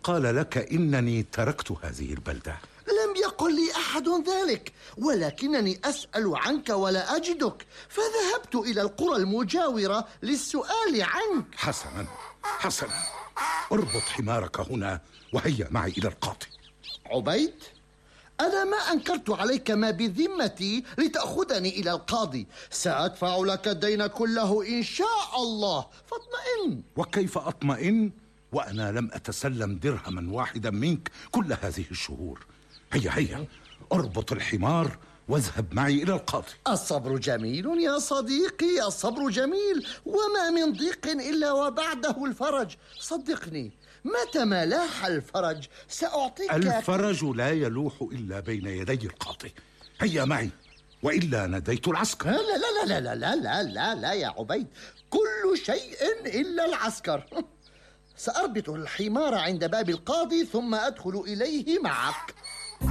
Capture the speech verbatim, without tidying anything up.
قال لك إنني تركت هذه البلدة؟ لم يقل لي أحد ذلك، ولكنني أسأل عنك ولا أجدك، فذهبت إلى القرى المجاورة للسؤال عنك. حسنا حسنا، اربط حمارك هنا وهيا معي إلى القاضي. عبيد، أنا ما أنكرت عليك ما بذمتي لتأخذني إلى القاضي. سأدفع لك الدين كله إن شاء الله، فاطمئن. وكيف أطمئن وأنا لم أتسلم درهما واحدا منك كل هذه الشهور؟ هيا هيا، اربط الحمار واذهب معي إلى القاضي. الصبر جميل يا صديقي، الصبر جميل، وما من ضيق إلا وبعده الفرج. صدقني، متى ما لاح الفرج سأعطيك. الفرج لا يلوح إلا بين يدي القاضي. هيا معي وإلا نديت العسكر. لا لا لا لا لا لا لا لا يا عبيد، كل شيء إلا العسكر. سأربط الحمار عند باب القاضي ثم أدخل إليه معك.